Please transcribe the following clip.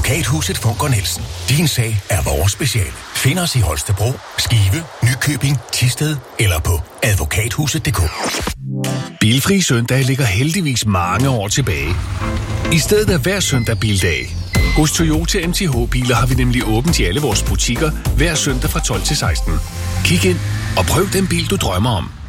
Advokathuset Funker Nielsen. Din sag er vores speciale. Find os i Holstebro, Skive, Nykøbing, Thisted eller på advokathuset.dk. Bilfri søndag ligger heldigvis mange år tilbage. I stedet er hver søndag bildag. Hos Toyota MTH-biler har vi nemlig åbent i alle vores butikker hver søndag fra 12 til 16. Kig ind og prøv den bil, du drømmer om.